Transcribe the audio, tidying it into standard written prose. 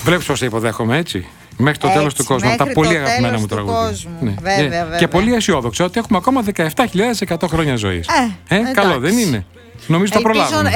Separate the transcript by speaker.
Speaker 1: Βλέπεις πώς σε υποδέχομαι, έτσι. Μέχρι το τέλος του κόσμου. Τα πολύ αγαπημένα μου τραγούδια.
Speaker 2: Ναι. Βέβαια.
Speaker 1: Και πολύ αισιόδοξο ότι έχουμε ακόμα 17.100 χρόνια ζωής. Καλό δεν είναι? Νομίζω το προλάβουμε.